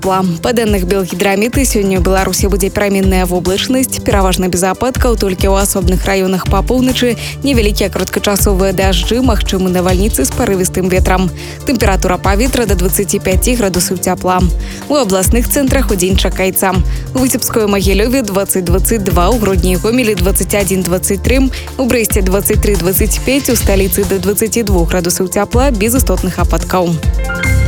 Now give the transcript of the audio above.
цяпла. Па даных Белгідраміты, сёння ў Беларусі будзе пераменная воблачнасць, пераважна без ападкаў, толькі ў асобных раёнах па поўначы невялікія кароткачасовыя дажджы, магчымы навальніцы з парывістым ветрам. Тэмпература паветра да 25 градусаў цяпла. У абласных цэнтрах удзень чакаецца. У Віцебскай і Магілёве 20-22, у Гродні і Гомелі 21-23, у Брэсце 23-25, у сталіцы да 22 градусаў цяпла без істотных ападкаў.